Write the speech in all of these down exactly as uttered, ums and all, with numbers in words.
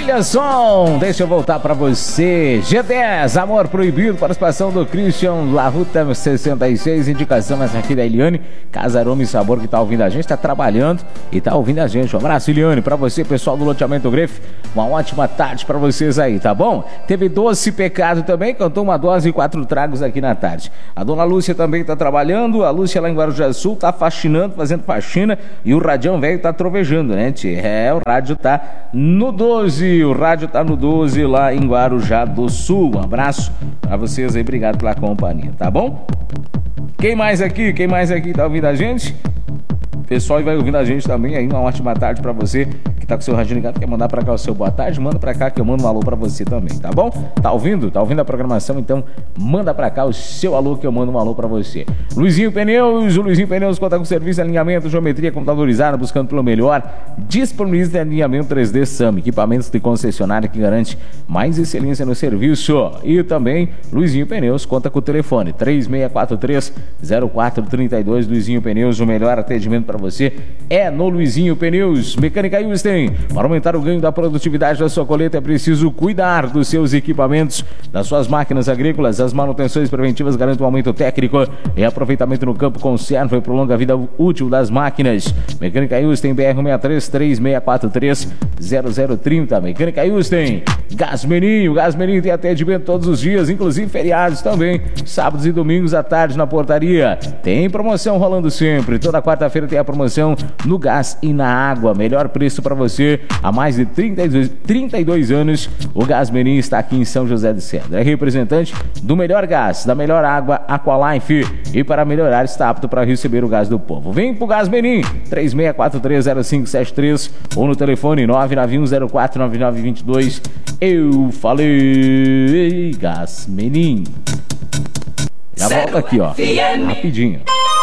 Trilha som, deixa eu voltar pra você. G dez, Amor Proibido, participação do Christian, La Ruta sessenta e seis, indicação essa aqui da Eliane, Casa Aroma e Sabor, que tá ouvindo a gente, tá trabalhando e tá ouvindo a gente. Um abraço, Eliane, pra você, pessoal do Loteamento Grefe, uma ótima tarde pra vocês aí, tá bom? Teve Doce Pecado também, cantou uma dose e quatro tragos aqui na tarde. A dona Lúcia também tá trabalhando, a Lúcia lá em Guarujá Sul tá faxinando, fazendo faxina, e o radião velho tá trovejando, né, tia? É, o rádio tá no doze, o rádio tá no doze lá em Guarujá do Sul. Um abraço pra vocês aí, obrigado pela companhia, tá bom? Quem mais aqui? Quem mais aqui tá ouvindo a gente? Pessoal, vai ouvindo a gente também aí, uma ótima tarde pra você que tá com o seu radinho ligado, quer mandar pra cá o seu boa tarde, manda pra cá que eu mando um alô pra você também, tá bom? Tá ouvindo? Tá ouvindo a programação? Então manda pra cá o seu alô que eu mando um alô pra você. Luizinho Pneus, o Luizinho Pneus conta com serviço de alinhamento, geometria computadorizada, buscando pelo melhor, disponibiliza alinhamento três D S A M, equipamentos de concessionária que garante mais excelência no serviço. E também Luizinho Pneus conta com o telefone três seis quatro três, zero quatro três dois. Luizinho Pneus, o melhor atendimento para você é no Luizinho Pneus. Mecânica Houston, para aumentar o ganho da produtividade da sua colheita é preciso cuidar dos seus equipamentos, das suas máquinas agrícolas. As manutenções preventivas garantem um aumento técnico e aproveitamento no campo, conserva e prolonga a vida útil das máquinas. Mecânica Houston, B R um seis três, três seis quatro três, zero zero três zero. Mecânica Houston. Gasmeninho, Gasmeninho tem atendimento todos os dias, inclusive feriados também, sábados e domingos à tarde na portaria. Tem promoção rolando sempre, toda quarta-feira tem a promoção no gás e na água, melhor preço para você há mais de trinta e dois, trinta e dois anos. O Gasmeninho está aqui em São José de Cedro, é representante do melhor gás, da melhor água Aqualife, e para melhorar está apto para receber o gás do povo. Vem pro Gasmeninho, três seis quatro três, zero cinco sete três ou no telefone nove nove um zero quatro nove nove dois dois. Eu falei Gasmeninho. Já volta aqui, ó, rapidinho.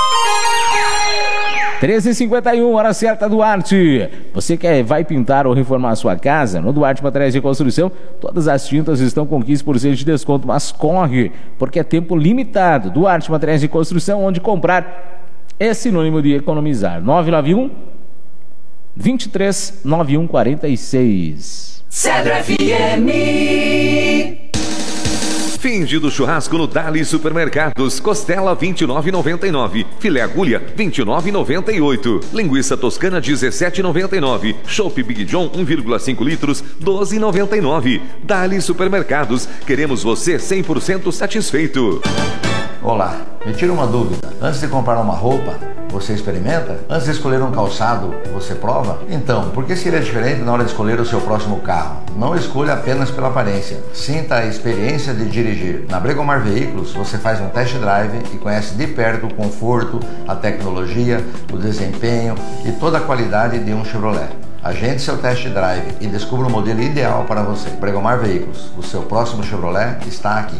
treze e cinquenta e um, hora certa, Duarte. Você quer, vai pintar ou reformar a sua casa? No Duarte Materiais de Construção, todas as tintas estão com quinze por cento de desconto, mas corre, porque é tempo limitado. Duarte Materiais de Construção, onde comprar é sinônimo de economizar. nove nove um, vinte e três, noventa e um quarenta e seis. Cedro F M. Finde do churrasco no Dali Supermercados. Costela vinte e nove reais e noventa e nove centavos. Filé agulha vinte e nove reais e noventa e oito centavos. Linguiça toscana dezessete reais e noventa e nove centavos. Chopp Big John um vírgula cinco litros doze reais e noventa e nove centavos. Dali Supermercados. Queremos você cem por cento satisfeito. Olá, me tira uma dúvida. Antes de comprar uma roupa, você experimenta? Antes de escolher um calçado, você prova? Então, por que seria diferente na hora de escolher o seu próximo carro? Não escolha apenas pela aparência. Sinta a experiência de dirigir. Na Bregomar Veículos, você faz um test drive e conhece de perto o conforto, a tecnologia, o desempenho e toda a qualidade de um Chevrolet. Agende seu test drive e descubra o modelo ideal para você. Bregomar Veículos, o seu próximo Chevrolet está aqui.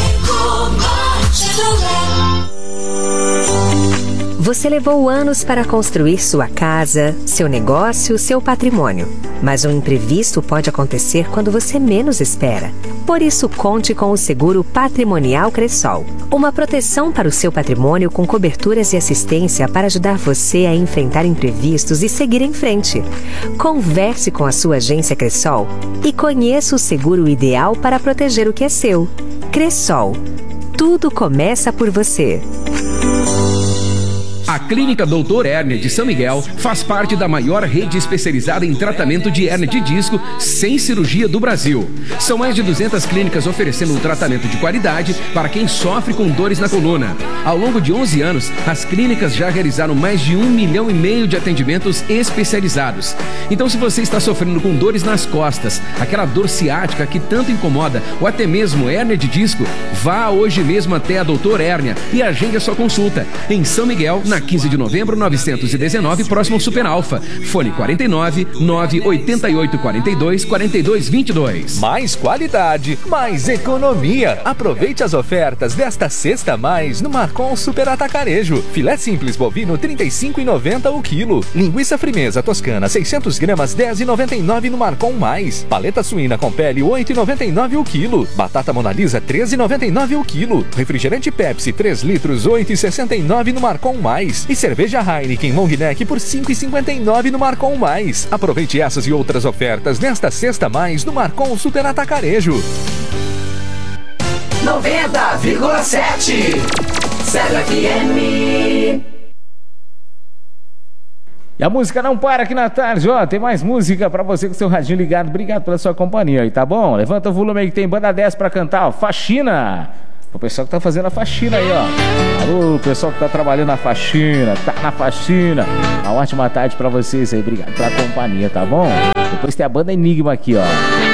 Você levou anos para construir sua casa, seu negócio, seu patrimônio. Mas um imprevisto pode acontecer quando você menos espera. Por isso, conte com o seguro patrimonial Cressol. Uma proteção para o seu patrimônio com coberturas e assistência para ajudar você a enfrentar imprevistos e seguir em frente. Converse com a sua agência Cressol e conheça o seguro ideal para proteger o que é seu. Cressol. Tudo começa por você. A Clínica Doutor Hérnia de São Miguel faz parte da maior rede especializada em tratamento de hérnia de disco sem cirurgia do Brasil. São mais de duzentas clínicas oferecendo um tratamento de qualidade para quem sofre com dores na coluna. Ao longo de onze anos, as clínicas já realizaram mais de um milhão e meio de atendimentos especializados. Então, se você está sofrendo com dores nas costas, aquela dor ciática que tanto incomoda, ou até mesmo hérnia de disco, vá hoje mesmo até a Doutor Hérnia e agende a sua consulta em São Miguel, na quinze de novembro, novecentos e dezenove, próximo ao Super Alfa. Fone quarenta e nove, nove oito oito, quarenta e dois, quarenta e dois, vinte e dois. Mais qualidade, mais economia. Aproveite as ofertas desta sexta a mais no Marcon Super Atacarejo. Filé simples bovino trinta e cinco reais e noventa centavos o quilo. Linguiça frimeza toscana seiscentos gramas dez reais e noventa e nove centavos no Marcon Mais. Paleta suína com pele oito reais e noventa e nove centavos o quilo. Batata Mona Lisa treze reais e noventa e nove centavos o quilo. Refrigerante Pepsi três litros oito reais e sessenta e nove centavos no Marcon Mais. Mais. E cerveja Heineken Long Neck por cinco reais e cinquenta e nove centavos no Marcon Mais. Aproveite essas e outras ofertas nesta Sexta Mais no Marcon Super Atacarejo. noventa vírgula sete Zero F M. E a música não para aqui na tarde, ó. Tem mais música pra você com seu radinho ligado. Obrigado pela sua companhia aí, tá bom? Levanta o volume aí que tem banda dez pra cantar, ó. Faxina. O pessoal que tá fazendo a faxina aí, ó. Alô, o pessoal que tá trabalhando na faxina, tá na faxina. Uma ótima tarde pra vocês aí. Obrigado pela companhia, tá bom? Depois tem a banda Enigma aqui, ó.